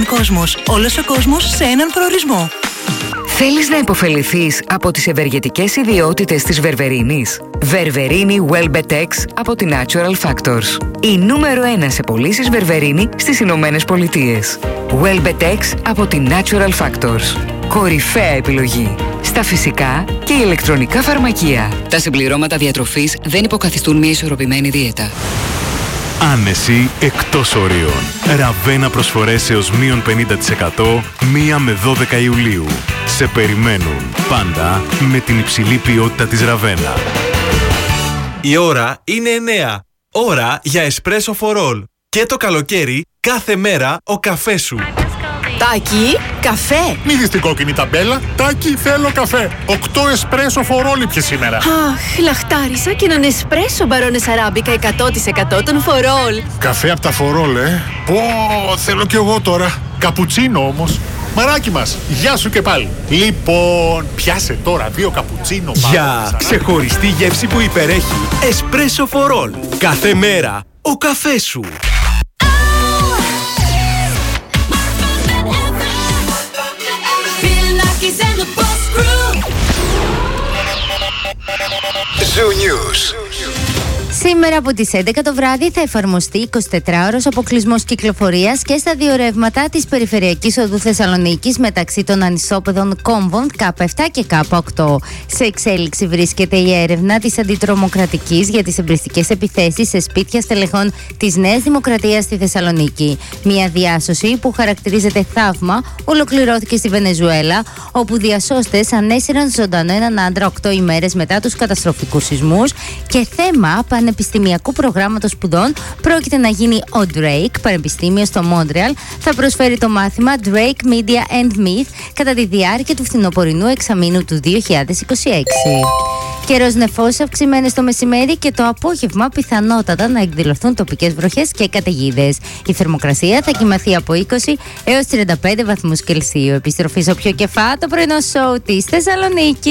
κόσμος. Όλος ο κόσμος σε έναν προορισμό. Θέλεις να υποφεληθείς από τις ευεργετικές ιδιότητες της βερβερίνης? Βερβερίνη Welbetex από τη Natural Factors. Η νούμερο 1 σε πωλήσεις βερβερίνη στις Ηνωμένες Πολιτείες. Welbetex από τη Natural Factors. Κορυφαία επιλογή στα φυσικά και ηλεκτρονικά φαρμακεία. Τα συμπληρώματα διατροφής δεν υποκαθιστούν μια ισορροπημένη δίαιτα. Άνεση εκτός ορίων. Ραβένα προσφορές έως μείον 50% 1 με 12 Ιουλίου. Σε περιμένουν πάντα με την υψηλή ποιότητα της Ραβένα. Η ώρα είναι 9. Ώρα για espresso for all. Και το καλοκαίρι, κάθε μέρα ο καφές σου. Τάκη, καφέ. Μη δεις την κόκκινη ταμπέλα. Τάκη, θέλω καφέ. 8 εσπρέσο φορόλι πια σήμερα. Αχ, λαχτάρισα και έναν εσπρέσο μπαρόνες αράμπικα 100% των φορόλ. Καφέ από τα φορόλ, Πω, θέλω κι εγώ τώρα. Καπουτσίνο όμως. Μαράκι μας, γεια σου και πάλι. Λοιπόν, πιάσε τώρα 2 καπουτσίνο. Για ξεχωριστή γεύση που υπερέχει. Espresso for all. Κάθε μέρα ο καφές σου. Zoo News. Σήμερα από τις 11 το βράδυ θα εφαρμοστεί 24ωρος αποκλεισμός κυκλοφορίας και στα δύο ρεύματα της Περιφερειακής Οδού Θεσσαλονίκης μεταξύ των ανισόπεδων κόμβων K7 και K8. Σε εξέλιξη βρίσκεται η έρευνα της Αντιτρομοκρατικής για τις εμπριστικές επιθέσεις σε σπίτια στελεχών της Νέας Δημοκρατίας στη Θεσσαλονίκη. Μια διάσωση που χαρακτηρίζεται θαύμα ολοκληρώθηκε στη Βενεζουέλα, όπου διασώστες ανέσυραν ζωντανό έναν άντρα 8 ημέρες μετά τους καταστροφικούς σεισμούς, και θέμα πανεπιστημιακού προγράμματος σπουδών πρόκειται να γίνει ο Drake Πανεπιστήμιο στο Μόντρεαλ. Θα προσφέρει το μάθημα Drake Media and Myth κατά τη διάρκεια του φθινοπορεινού εξαμήνου του 2026. Καιρός νεφός αυξημένες το μεσημέρι και το απόγευμα πιθανότατα να εκδηλωθούν τοπικές βροχές και καταιγίδες. Η θερμοκρασία θα κυμαθεί από 20 έως 35 βαθμούς Κελσίου. Επιστροφή στο πιο κεφά, το πρωινό σοου της Θεσσαλονίκης.